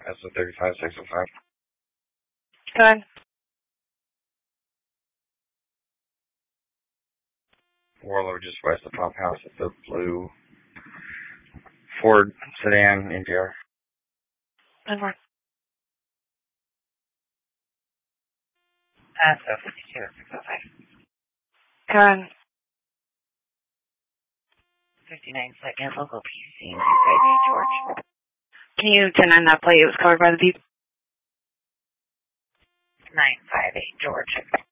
That's a 35605. Go ahead. Warlord just west of Pop House. It's a blue Ford sedan NPR. Over. That's a 52605. Go ahead. 59 local PC 958 George. Can you 10-9 that plate? It was covered by the beep. 958 George.